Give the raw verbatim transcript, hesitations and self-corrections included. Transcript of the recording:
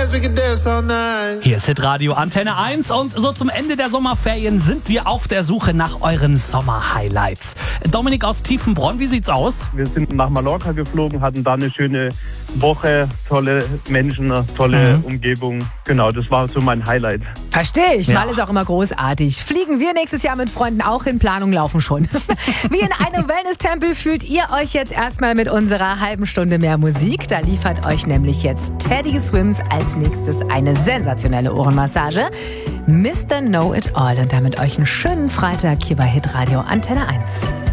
dance, we can dance all night. Hier ist Hitradio Antenne eins und so zum Ende der Sommerferien sind wir auf der Suche nach euren Sommer-Highlights. Dominik aus Tiefenbronn, wie sieht's aus? Wir sind nach Mallorca geflogen, hatten da eine schöne Woche, tolle Menschen, eine tolle mhm. Umgebung. Genau, das war so mein Highlight. Verstehe ich, Ja. Mal ist auch immer großartig. Fliegen wir nächstes Jahr mit Freunden auch in, Planung laufen schon. Wie in einem Wellness-Tempel fühlt ihr euch jetzt erstmal mit unserer halben Stunde mehr Musik. Da liefert euch nämlich jetzt Teddy Swims als nächstes eine sensationelle Ohrenmassage. Mister Know It All und damit euch einen schönen Freitag hier bei Hitradio Antenne eins.